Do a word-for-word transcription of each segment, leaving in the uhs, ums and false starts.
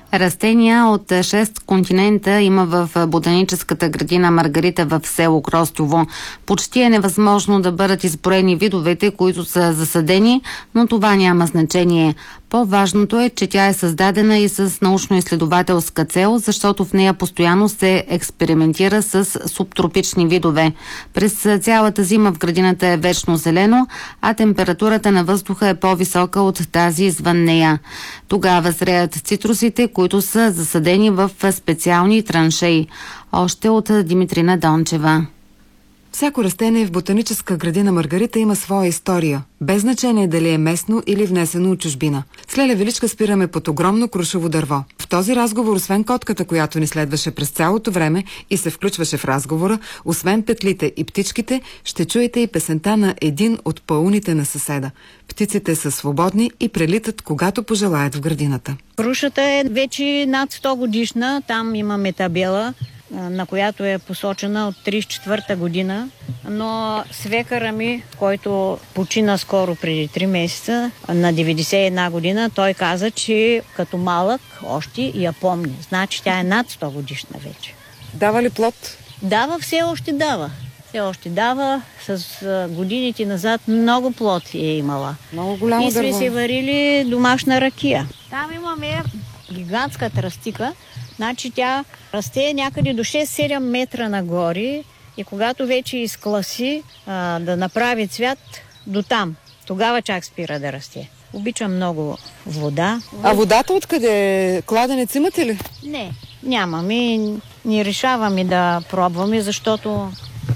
Растения от шест континента има в ботаническата градина Маргарита в село Кростово. Почти е невъзможно да бъдат изброени видовете, които са засадени, но това няма значение. По-важното е, че тя е създадена и с научно-изследователска цел, защото в нея постоянно се експериментира с субтропични видове. През цялата зима в градината е вечно зелено, а температурата на въздуха е по-висока от тази извън нея. Тогава зреят цитрусите, които са засадени в специални траншеи. Още от Димитрина Дончева. Всяко растение в ботаническа градина Маргарита има своя история, без значение дали е местно или внесено от чужбина. С Леля Величка спираме под огромно крушово дърво. В този разговор, освен котката, която ни следваше през цялото време и се включваше в разговора, освен петлите и птичките, ще чуете и песента на един от пауните на съседа. Птиците са свободни и прелитат, когато пожелаят в градината. Крушата е вече над сто годишна, там имаме табела, на която е посочена от тридесет и четвърта година, но свекъра ми, който почина скоро преди три месеца, на деветдесет и една година, той каза, че като малък още я помни. Значи тя е над сто годишна вече. Дава ли плод? Дава, все още дава. Все още дава. С годините назад много плод е имала. Много голямо и сме дърво. си варили домашна ракия. Там имаме гигантска тръстика. Значи тя расте някъде до шест-седем метра нагоре и когато вече изкласи а, да направи цвят, до там. Тогава чак спира да расте. Обичам много вода. А водата откъде? Кладенец имате ли? Не, нямаме. Не решаваме да пробваме, защото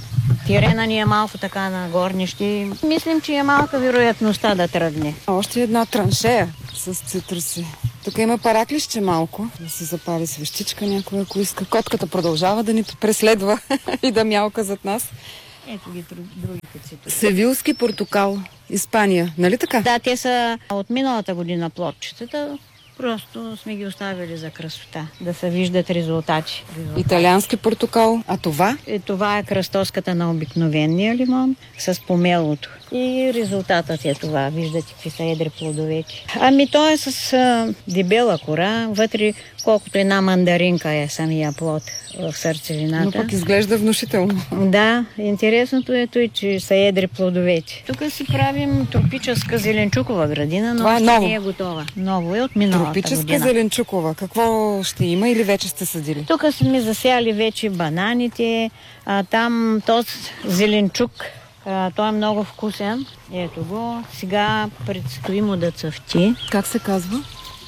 терена ни е малко така на горнище. Мислим, че е малка вероятността да тръгне. Още една траншея с цитруси. Тук има параклище малко. Да се запали свещичка някой, ако иска. Котката продължава да ни преследва и да мялка зад нас. Ето ги другите цитруси. Севилски портокал. Испания. Нали така? Да, те са от миналата година плодчетата. Просто сме ги оставили за красота, да се виждат резултати. Италиански портокал. А това? И това е кръстоската на обикновения лимон с помелото. И резултатът е това. Виждате какви са едри плодовете. Ами то е с а, дебела кора. Вътре колкото една мандаринка е самия плод в сърцевината. Но пък изглежда внушително. Да, интересното е той, че са едри плодовете. Тук си правим тропическа зеленчукова градина, но това е още ново. не е готова. Ново е от миналата Тропическа година. зеленчукова. Какво ще има или вече сте съдили? Тук сме засяли вече бананите, а, там този зеленчук, а, той е много вкусен. Ето го. Сега предстои му да цъфти. Как се казва?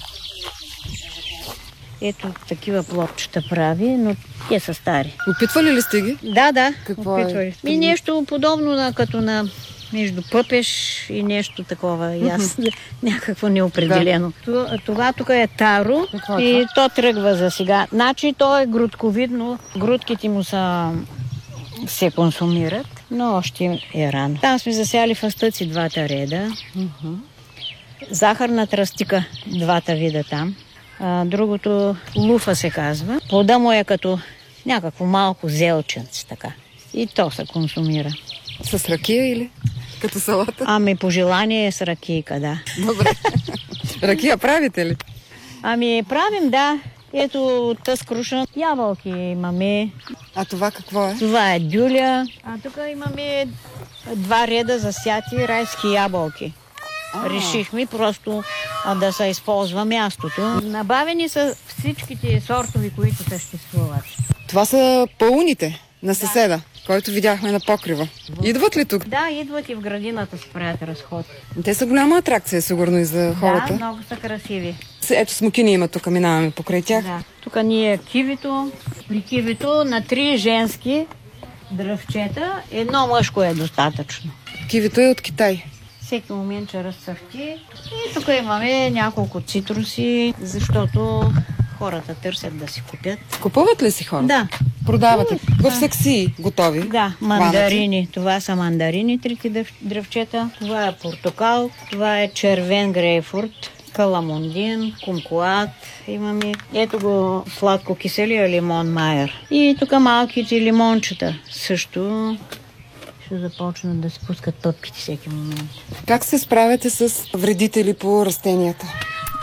Ето такива плодчета прави, но те са стари. Опитвали ли сте ги? Да, да. Какво опитвали. е? И нещо подобно на, като на между пъпеш и нещо такова. И аз някакво неопределено. Това, това тук е таро Какво е и то тръгва за сега. Значи то е грудковидно. Грудките му са се консумират, но още е рано. Там сме засяли фастъци двата реда. Uh-huh. Захарна тръстика, двата вида там. А, другото луфа се казва. Плода му е като някакво малко зелченце, така. И то се консумира. С ракия или? Като салата? Ами по желание е с ракийка, да. Добре. Ракия правите ли? Ами правим, да. Ето тъс круша. Ябълки имаме. А това какво е? Това е дюля. А тук имаме два реда засяти райски ябълки. А-а. Решихме просто а, да се използва мястото. Набавени са всичките сортови, които съществуват. Това са пауните на съседа, да, който видяхме на покрива. Идват ли тук? Да, идват и в градината с правят разход. Те са голяма атракция, сигурно, и за хората. Да, много са красиви. Ето смокини има тук, минаваме покрай тях. Да. Тук ни е кивито. При кивито на три женски дръвчета, едно мъжко е достатъчно. Кивито е от Китай. Всеки момент ще разцъфти. И тук имаме няколко цитруси, защото хората търсят да си купят. Купуват ли си хората? Да. Продавате? Да. В секции готови? Да, мандарини. Това са мандарини, трите дръвчета. Това е портокал, това е червен грейпфрут, каламундин, кумкуат. Имаме ето го сладко киселия лимон майер. И тук малките лимончета също ще започнат да се пускат пъпките всеки момент. Как се справяте с вредители по растенията?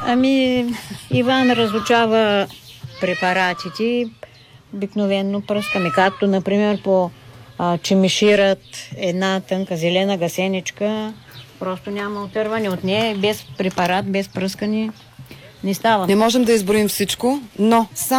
Ами, Иван разучава препаратите, обикновено пръскаме, както, например, по а, чемишират една тънка зелена гасеничка, просто няма отърване от нея, без препарат, без пръскане не става. Не можем да изброим всичко, но само